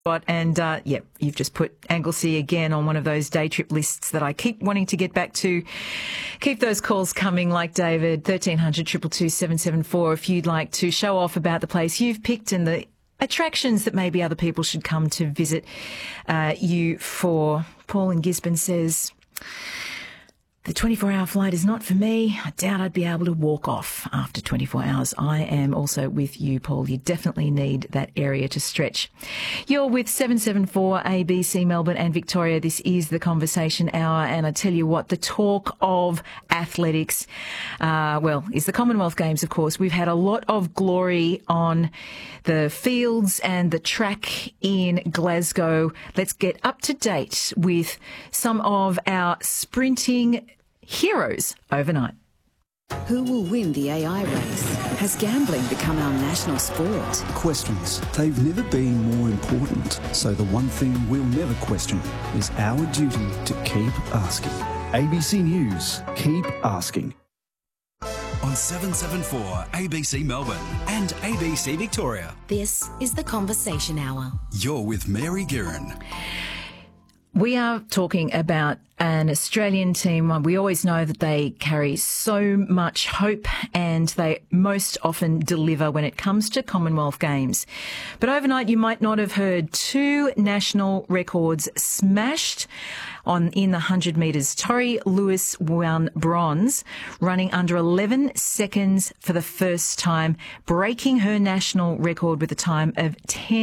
And, you've just put Anglesea again on one of those day trip lists that I keep wanting to get back to. Keep those calls coming like David, 1300 222 774 if you'd like to show off about the place you've picked and the attractions that maybe other people should come to visit you for. Paul in Gisborne says, the 24-hour flight is not for me. I doubt I'd be able to walk off after 24 hours. I am also with you, Paul. You definitely need that area to stretch. You're with 774 ABC Melbourne and Victoria. This is the Conversation Hour. And I tell you what, the talk of athletics, is the Commonwealth Games, of course. We've had a lot of glory on the fields and the track in Glasgow. Let's get up to date with some of our sprinting heroes overnight. Who will win the AI race? Has gambling become our national sport? Questions. They've never been more important. So the one thing we'll never question is our duty to keep asking. ABC News. Keep asking. On 774 ABC Melbourne and ABC Victoria. This is the Conversation Hour. You're with Mary Guerin. We are talking about an Australian team. We always know that they carry so much hope and they most often deliver when it comes to Commonwealth Games. But overnight, you might not have heard two national records smashed in the 100 metres. Tori Lewis won bronze, running under 11 seconds for the first time, breaking her national record with a time of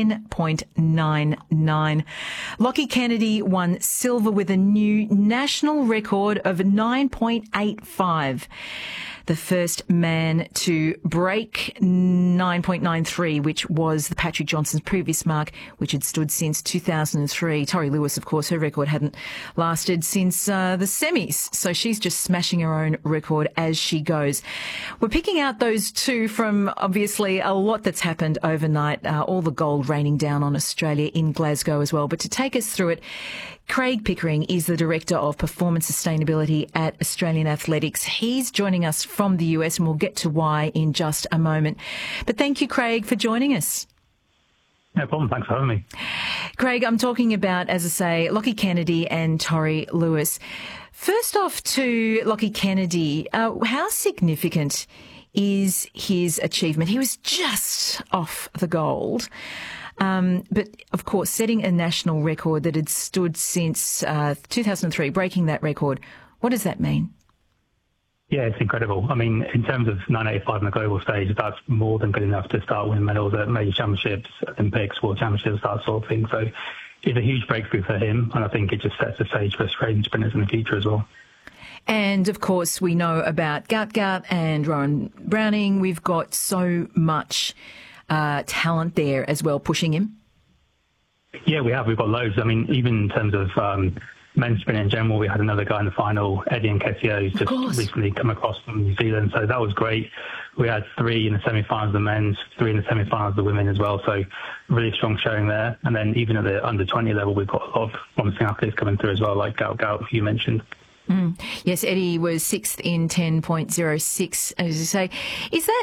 10.99. Lockie Kennedy won silver with a new national record of 9.85. The first man to break 9.93, which was the Patrick Johnson's previous mark, which had stood since 2003. Tori Lewis, of course, her record hadn't lasted since the semis, so she's just smashing her own record as she goes. We're picking out those two from, obviously, a lot that's happened overnight, all the gold raining down on Australia in Glasgow as well. But to take us through it, Craig Pickering is the Director of Performance Sustainability at Australian Athletics. He's joining us from the US, and we'll get to why in just a moment. But thank you, Craig, for joining us. No problem. Thanks for having me. Craig, I'm talking about, as I say, Lockie Kennedy and Tori Lewis. First off to Lockie Kennedy, how significant is his achievement? He was just off the gold. But, of course, setting a national record that had stood since 2003, breaking that record, what does that mean? Yeah, it's incredible. I mean, in terms of 9.85 on the global stage, that's more than good enough to start winning medals at major championships, Olympics, World Championships, that sort of thing. So it's a huge breakthrough for him, and I think it just sets the stage for Australian sprinters in the future as well. And, of course, we know about Gaut and Rowan Browning. We've got so much talent there as well, pushing him? Yeah, we have. We've got loads. I mean, even in terms of men's sprint in general, we had another guy in the final, Eddie Nketiah, who's just recently come across from New Zealand. So that was great. We had 3 in the semi-finals of the men's, 3 in the semi-finals of the women as well. So really strong showing there. And then even at the under-20 level, we've got a lot of promising athletes coming through as well, like Gaut, who you mentioned. Yes, Eddie was 6th in 10.06, as you say. Is that...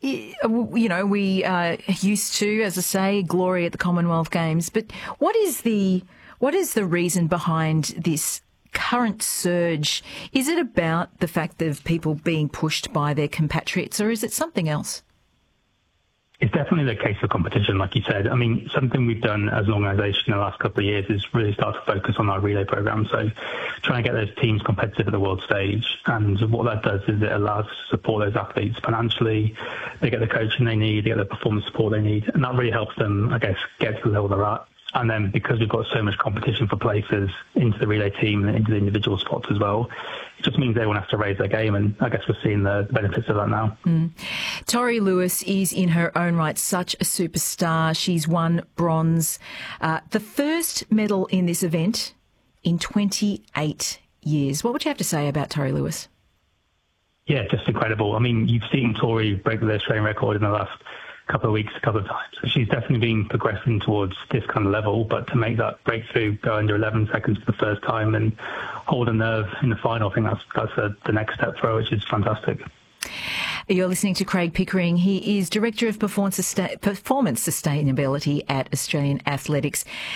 You know, we are used to, as I say, glory at the Commonwealth Games. But what is the reason behind this current surge? Is it about the fact of people being pushed by their compatriots, or is it something else? It's definitely the case of competition, like you said. I mean, something we've done as an organisation in the last couple of years is really start to focus on our relay programme. So trying to get those teams competitive at the world stage. And what that does is it allows us to support those athletes financially. They get the coaching they need, they get the performance support they need. And that really helps them, I guess, get to the level they're at. And then because we've got so much competition for places into the relay team and into the individual spots as well, it just means everyone has to raise their game. And I guess we're seeing the benefits of that now. Tori Lewis is in her own right such a superstar. She's won bronze. The first medal in this event in 28 years. What would you have to say about Tori Lewis? Yeah, just incredible. I mean, you've seen Tori break the Australian record in the last couple of weeks, a couple of times. So she's definitely been progressing towards this kind of level, but to make that breakthrough, go under 11 seconds for the first time and hold a nerve in the final, I think that's the next step for her, which is fantastic. You're listening to Craig Pickering. He is Director of Performance Sustainability at Australian Athletics.